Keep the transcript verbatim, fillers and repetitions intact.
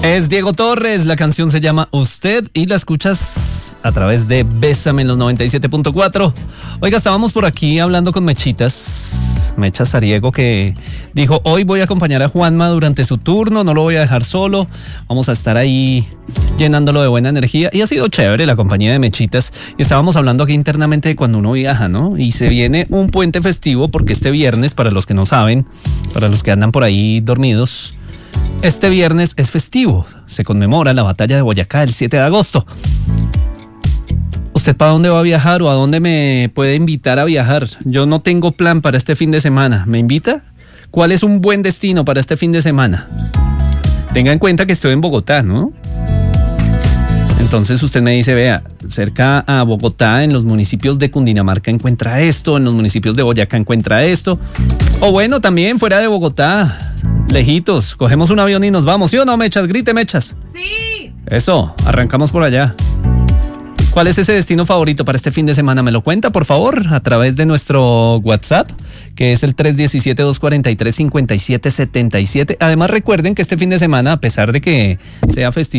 Es Diego Torres, la canción se llama Usted y la escuchas a través de Bésame en los noventa y siete punto cuatro. Oiga, estábamos por aquí hablando con Mechitas, Mecha Sariego, que dijo, hoy voy a acompañar a Juanma durante su turno, no lo voy a dejar solo, vamos a estar ahí llenándolo de buena energía. Y ha sido chévere la compañía de Mechitas. Y estábamos hablando aquí internamente de cuando uno viaja, ¿no? Y se viene un puente festivo porque este viernes, para los que no saben, para los que andan por ahí dormidos, este viernes es festivo, se conmemora la batalla de Boyacá el siete de agosto. ¿Usted para dónde va a viajar o a dónde me puede invitar a viajar? Yo no tengo plan para este fin de semana. ¿Me invita? ¿Cuál es un buen destino para este fin de semana? Tenga en cuenta que estoy en Bogotá, ¿no? Entonces usted me dice, vea, cerca a Bogotá, en los municipios de Cundinamarca encuentra esto, en los municipios de Boyacá encuentra esto. O bueno, también fuera de Bogotá, lejitos, cogemos un avión y nos vamos. ¿Sí o no, Mechas? Grite, Mechas. Sí. Eso, arrancamos por allá. ¿Cuál es ese destino favorito para este fin de semana? ¿Me lo cuenta, por favor, a través de nuestro WhatsApp, que es el tres uno siete, dos cuatro tres, cinco siete siete siete? Además, recuerden que este fin de semana, a pesar de que sea festivo,